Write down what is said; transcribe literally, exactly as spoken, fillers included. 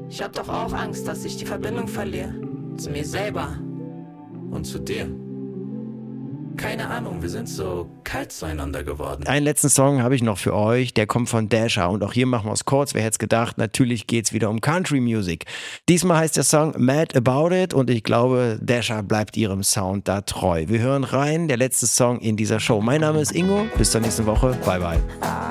Ich hab doch auch Angst, dass ich die Verbindung verliere. Zu mir selber. Und zu dir. Keine Ahnung, wir sind so kalt zueinander geworden. Einen letzten Song habe ich noch für euch, der kommt von Dasha und auch hier machen wir es kurz, wer hätte es gedacht, natürlich geht es wieder um Country Music. Diesmal heißt der Song Mad About It und ich glaube, Dasha bleibt ihrem Sound da treu. Wir hören rein, der letzte Song in dieser Show. Mein Name ist Ingo, bis zur nächsten Woche, bye bye.